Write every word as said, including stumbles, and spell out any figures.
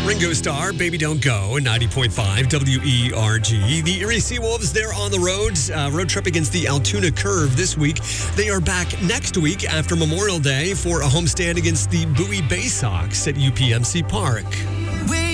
Ringo Starr, Baby Don't Go, ninety point five W E R G. The Erie Seawolves, they're on the road, uh, road trip against the Altoona Curve this week. They are back next week after Memorial Day for a homestand against the Bowie Bay Sox at U P M C Park.